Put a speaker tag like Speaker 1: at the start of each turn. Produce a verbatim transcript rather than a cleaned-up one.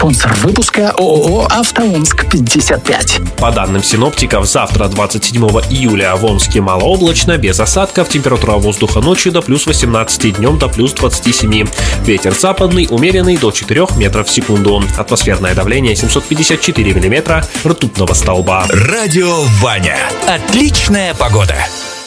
Speaker 1: Спонсор выпуска ООО «АвтоОмск пятьдесят пять».
Speaker 2: По данным синоптиков, завтра, двадцать седьмого июля, в Омске малооблачно, без осадков, температура воздуха ночью до плюс восемнадцати, днем до плюс двадцати семи. Ветер западный, умеренный до четырёх метров в секунду. Атмосферное давление семьсот пятьдесят четыре миллиметра ртутного столба.
Speaker 3: Радио Ваня. Отличная погода.